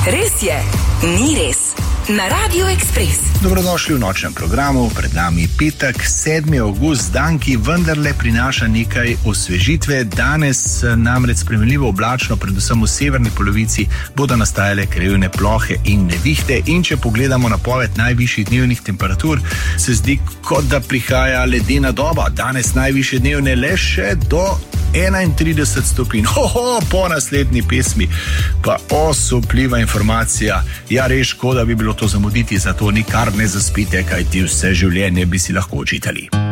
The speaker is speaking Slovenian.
Res je, ni res. Na Radio Express. Dobrodošli v nočnem programu, pred nami petek, 7. avgust, dan, ki vendarle prinaša nekaj osvežitve. Danes namreč spremenljivo oblačno, predvsem v severni polovici, bodo nastajale krajevne plohe in nevihte. In če pogledamo napoved najvišjih dnevnih temperatur, se zdi, kot da prihaja ledena doba. Danes najvišje dnevne le še do 31 stopinj. Po naslednji pesmi pa osupljiva informacija. Ja, res škoda bi bilo to zamuditi, zato nikar ne zaspite, kajti vse življenje bi si lahko učitali.